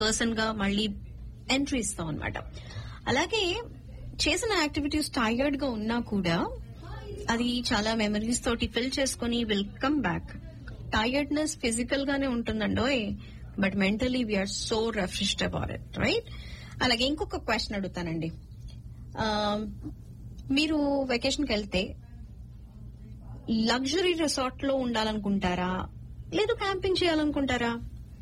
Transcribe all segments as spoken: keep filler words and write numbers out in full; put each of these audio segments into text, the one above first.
Person గా మళ్ళీ entry ఇస్తాం అనమాట. అలాగే చేసిన యాక్టివిటీస్ టైర్డ్ గా ఉన్నా కూడా అది చాలా మెమరీస్ తోటి ఫిల్ చేసుకుని will come back. Tiredness physical గానే ఉంటుందండోయ్, but mentally we are so refreshed about it, right? అలాగే ఇంకొక క్వశ్చన్ అడుగుతానండి. మీరు వెకేషన్ కి వెళ్తే లగ్జరీ రిసార్ట్ లో ఉండాలనుకుంటారా, లేదు క్యాంపింగ్ చేయాలనుకుంటారా?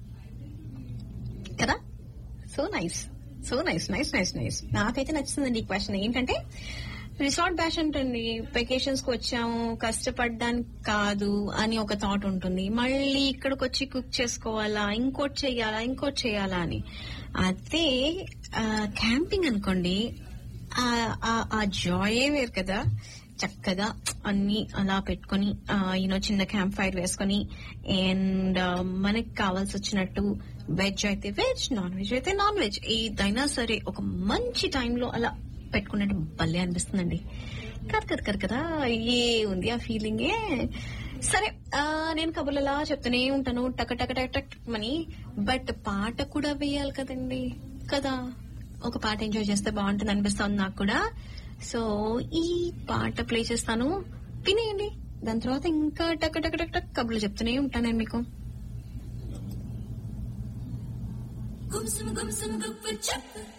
కదా, so nice so nice nice nice nice నాకైతే నచ్చిందండి ఈ క్వశ్చన్. ఏంటంటే రిసార్ట్ బ్యాష్ అంటండి, వెకేషన్స్ కి వచ్చాము కష్టపడడానికి కాదు అని ఒక థాట్ ఉంటుంది. మళ్ళీ ఇక్కడికి వచ్చి కుక్ చేసుకోవాలా, ఇంకోటి చెయ్యాలా ఇంకోటి చెయ్యాలా అని. అదే క్యాంపింగ్ అనుకోండి, ఆ జాయే వేరు కదా. చక్కగా అన్ని అలా పెట్టుకుని యూనో చిన్న క్యాంప్ ఫైర్ వేసుకుని అండ్ మనకి కావాల్సి వచ్చినట్టు వెజ్ అయితే వెజ్, నాన్ వెజ్ అయితే నాన్ వెజ్, ఏదైనా సరే ఒక మంచి టైంలో అలా పెట్టుకున్నట్టు భలే అనిపిస్తుందండి. కాదు కదా కదా కదా ఏ ఉంది ఆ ఫీలింగే. సరే, నేను కబుర్లు అలా చెప్తూనే ఉంటాను టక టక టక టక్ అని, బట్ పాట కూడా వేయాలి కదండి కదా. ఒక పాట ఎంజాయ్ చేస్తే బాగుంటుంది అనిపిస్తుంది నాకు కూడా. సో ఈ పాట ప్లే చేస్తాను, వినేయండి. దాని తర్వాత ఇంకా టక్ టక్ టక్ టక్ కబుర్లు చెప్తూనే ఉంటాను నేను మీకు. గుమ్సుమ్ గుమ్సుమ్ గుప్పు చెప్పు